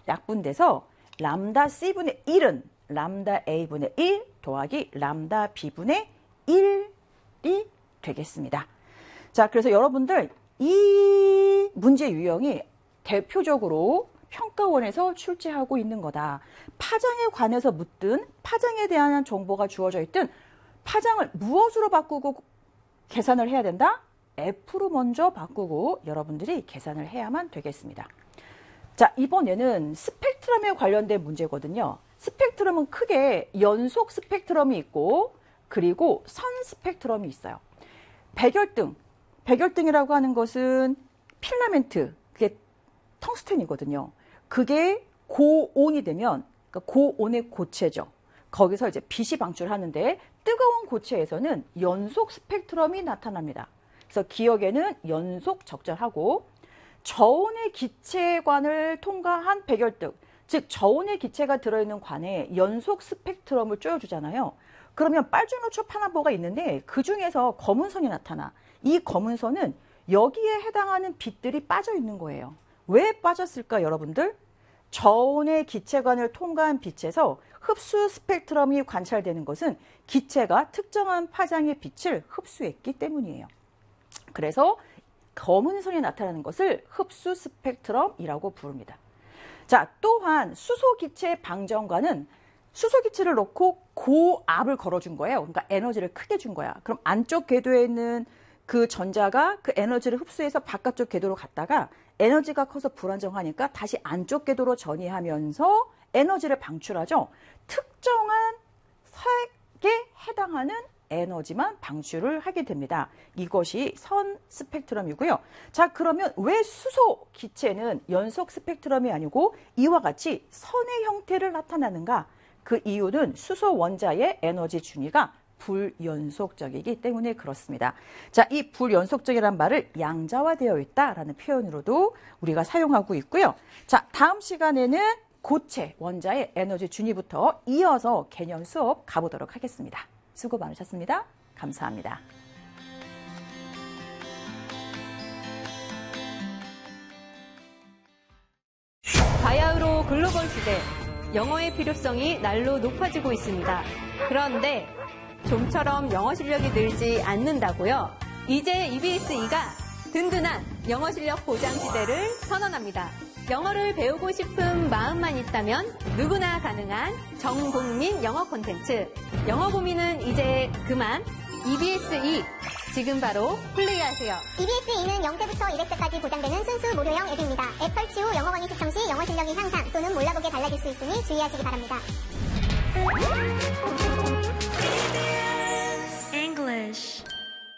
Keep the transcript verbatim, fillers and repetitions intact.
약분돼서 람다 C분의 일은 람다 A분의 일 더하기 람다 B분의 일이 되겠습니다. 자, 그래서 여러분들 이 문제 유형이 대표적으로 평가원에서 출제하고 있는 거다. 파장에 관해서 묻든 파장에 대한 정보가 주어져 있든 파장을 무엇으로 바꾸고 계산을 해야 된다? F로 먼저 바꾸고 여러분들이 계산을 해야만 되겠습니다. 자, 이번에는 스펙트럼에 관련된 문제거든요. 스펙트럼은 크게 연속 스펙트럼이 있고 그리고 선 스펙트럼이 있어요. 백열등, 백열등이라고 하는 것은 필라멘트, 그게 텅스텐이거든요. 그게 고온이 되면 그러니까 고온의 고체죠. 거기서 이제 빛이 방출하는데 뜨거운 고체에서는 연속 스펙트럼이 나타납니다. 그래서 기억에는 연속 적절하고 저온의 기체관을 통과한 백열등, 즉 저온의 기체가 들어있는 관에 연속 스펙트럼을 쪼여주잖아요. 그러면 빨주노초 파남보가 있는데 그 중에서 검은 선이 나타나. 이 검은 선은 여기에 해당하는 빛들이 빠져 있는 거예요. 왜 빠졌을까 여러분들? 저온의 기체관을 통과한 빛에서 흡수 스펙트럼이 관찰되는 것은 기체가 특정한 파장의 빛을 흡수했기 때문이에요. 그래서 검은 선이 나타나는 것을 흡수 스펙트럼이라고 부릅니다. 자, 또한 수소기체 방정관은 수소기체를 넣고 고압을 걸어준 거예요. 그러니까 에너지를 크게 준 거야. 그럼 안쪽 궤도에 있는 그 전자가 그 에너지를 흡수해서 바깥쪽 궤도로 갔다가 에너지가 커서 불안정하니까 다시 안쪽 궤도로 전이하면서 에너지를 방출하죠. 특정한 색에 해당하는 에너지만 방출을 하게 됩니다. 이것이 선 스펙트럼이고요. 자, 그러면 왜 수소 기체는 연속 스펙트럼이 아니고 이와 같이 선의 형태를 나타나는가? 그 이유는 수소 원자의 에너지 준위가 불연속적이기 때문에 그렇습니다. 자, 이 불연속적이란 말을 양자화되어 있다라는 표현으로도 우리가 사용하고 있고요. 자, 다음 시간에는 고체 원자의 에너지 준위부터 이어서 개념 수업 가보도록 하겠습니다. 수고 많으셨습니다. 감사합니다. 바야흐로 글로벌 시대, 영어의 필요성이 날로 높아지고 있습니다. 그런데 좀처럼 영어 실력이 늘지 않는다고요? 이제 이비에스이가 든든한 영어 실력 보장 시대를 선언합니다. 영어를 배우고 싶은 마음만 있다면 누구나 가능한 전국민 영어 콘텐츠. 영어 고민은 이제 그만. 이비에스이 지금 바로 플레이하세요. 이비에스이는 영 세부터 이백 세까지 보장되는 순수 무료형 앱입니다. 앱 설치 후 영어 강의 시청 시 영어 실력이 향상 또는 몰라보게 달라질 수 있으니 주의하시기 바랍니다.